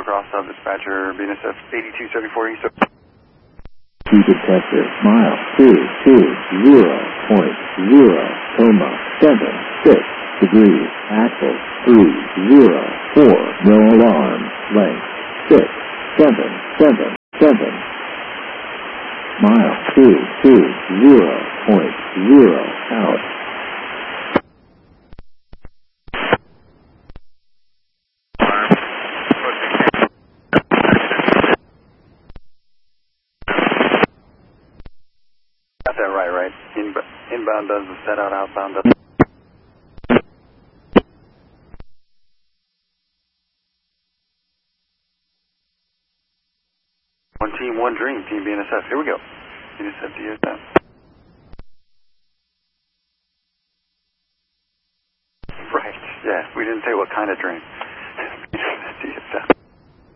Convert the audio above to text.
cross dispatcher, BNSF 8274 East. Speed tester, mile 220.076 degrees, axle 304, no alarm, length 6777. Mile 220.0 out. Got that right? Inbound does the set out, outbound does. One team, one dream, Team BNSF. Here we go. BNSF to use that. Right, yeah, we didn't say what kind of dream.